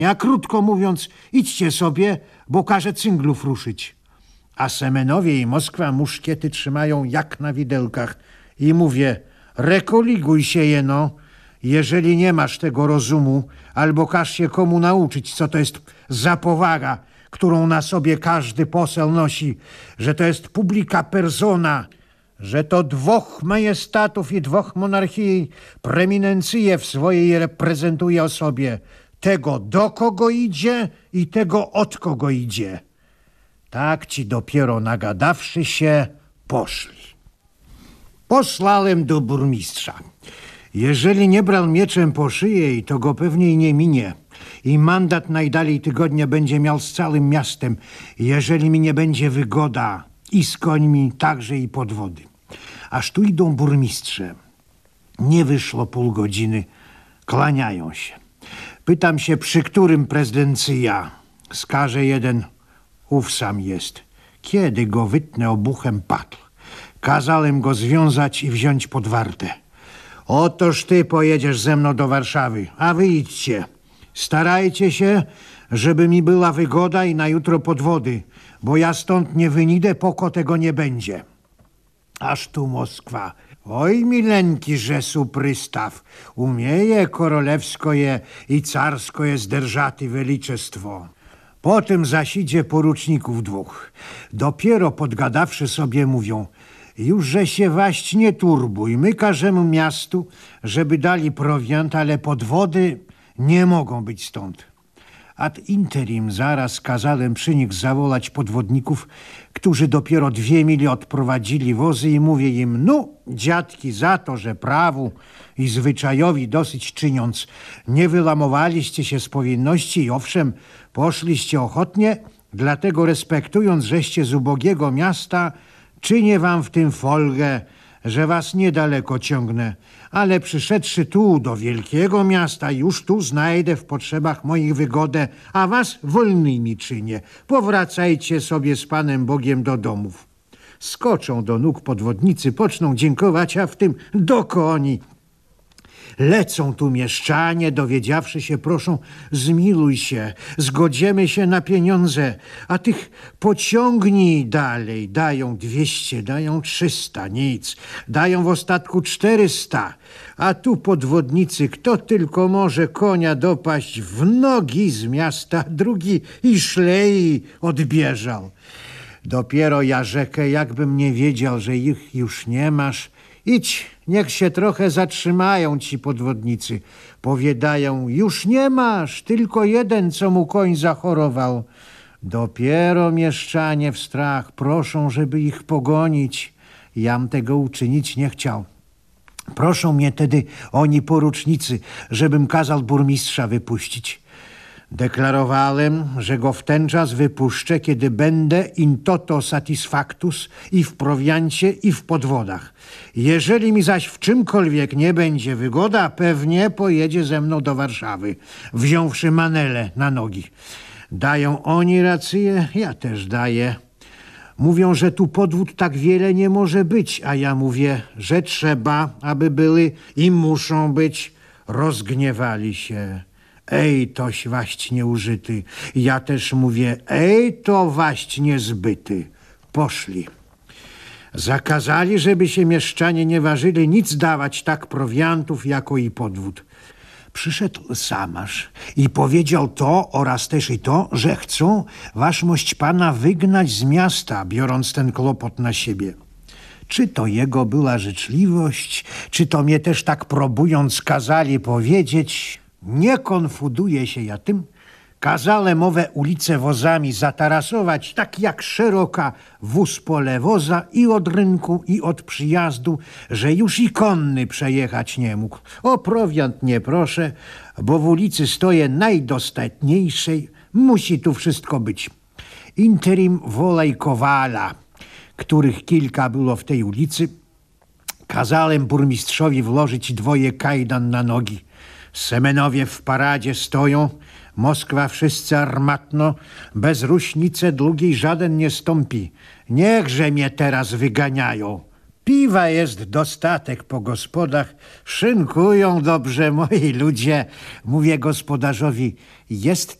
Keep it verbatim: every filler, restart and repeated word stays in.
A krótko mówiąc, idźcie sobie, bo każe cynglów ruszyć. A Semenowie i Moskwa muszkiety trzymają jak na widelkach. I mówię, rekoliguj się jeno, jeżeli nie masz tego rozumu, albo każ się komu nauczyć, co to jest za powaga, którą na sobie każdy poseł nosi, że to jest publica persona, że to dwóch majestatów i dwóch monarchii preeminencje w swojej reprezentuje osobie. Tego do kogo idzie i tego od kogo idzie. Tak ci dopiero nagadawszy się poszli. Posłałem do burmistrza. Jeżeli nie brał mieczem po szyję, to go pewnie nie minie. I mandat najdalej tygodnia będzie miał z całym miastem, jeżeli mi nie będzie wygoda i z końmi, także i podwody. Aż tu idą burmistrze. Nie wyszło pół godziny, kłaniają się. Pytam się, przy którym prezydencja. Skaże jeden, ów sam jest. Kiedy go wytnę obuchem padł. Kazałem go związać i wziąć pod wartę. Otoż ty pojedziesz ze mną do Warszawy, a wy idźcie. Starajcie się, żeby mi była wygoda i na jutro podwody, bo ja stąd nie wynidę, poko tego nie będzie. Aż tu Moskwa. Oj, mileńki, że su prystaw. Umieje korolewskoje i carskoje zderżaty weliczeństwo. Potem zaś idzie poruczników dwóch. Dopiero podgadawszy sobie mówią, już że się waść nie turbuj, my każemy miastu, żeby dali prowiant, ale podwody nie mogą być stąd. Ad interim zaraz kazałem przy nich zawołać podwodników, którzy dopiero dwie mili odprowadzili wozy i mówię im, no dziadki, za to, że prawu i zwyczajowi dosyć czyniąc, nie wylamowaliście się z powinności i owszem, poszliście ochotnie, dlatego respektując, żeście z ubogiego miasta, czynię wam w tym folgę, że was niedaleko ciągnę, ale przyszedłszy tu do wielkiego miasta, już tu znajdę w potrzebach moich wygodę, a was wolnymi czynię. Powracajcie sobie z Panem Bogiem do domów. Skoczą do nóg podwodnicy, poczną dziękować, a w tym do koni. Lecą tu mieszczanie, dowiedziawszy się, proszą, zmiluj się, zgodzimy się na pieniądze, a tych pociągnij dalej, dają dwieście, dają trzysta, nic, dają w ostatku czterysta, a tu podwodnicy, kto tylko może konia dopaść w nogi z miasta, drugi i szlei odbieżał. Dopiero ja rzekę, jakbym nie wiedział, że ich już nie masz. Idź, niech się trochę zatrzymają ci podwodnicy. Powiedają, już nie masz, tylko jeden, co mu koń zachorował. Dopiero mieszczanie w strach proszą, żeby ich pogonić. Jam tego uczynić nie chciał. Proszą mnie tedy oni porucznicy, żebym kazał burmistrza wypuścić. Deklarowałem, że go w ten czas wypuszczę, kiedy będę in toto satisfactus i w prowiancie, i w podwodach. Jeżeli mi zaś w czymkolwiek nie będzie wygoda, pewnie pojedzie ze mną do Warszawy, wziąwszy manele na nogi. Dają oni rację, ja też daję. Mówią, że tu podwód tak wiele nie może być, a ja mówię, że trzeba, aby były i muszą być. Rozgniewali się. Ej, toś waść nieużyty. Ja też mówię, ej, to waść niezbyty. Poszli. Zakazali, żeby się mieszczanie nie ważyli nic dawać tak prowiantów, jako i podwód. Przyszedł Samasz i powiedział to oraz też i to, że chcą waszmość pana wygnać z miasta, biorąc ten kłopot na siebie. Czy to jego była życzliwość, czy to mnie też tak próbując kazali powiedzieć, nie konfuduję się ja tym. Kazałem owe ulice wozami zatarasować, tak jak szeroka wóz pole woza i od rynku, i od przyjazdu, że już i konny przejechać nie mógł. O prowiant nie proszę, bo w ulicy stoję najdostatniejszej, musi tu wszystko być. Interim wolaj kowala, których kilka było w tej ulicy, kazałem burmistrzowi włożyć dwoje kajdan na nogi. Semenowie w paradzie stoją, Moskwa wszyscy armatno, bez ruśnicy długiej żaden nie stąpi. Niechże mnie teraz wyganiają. Piwa jest dostatek po gospodach, szynkują dobrze moi ludzie. Mówię gospodarzowi, jest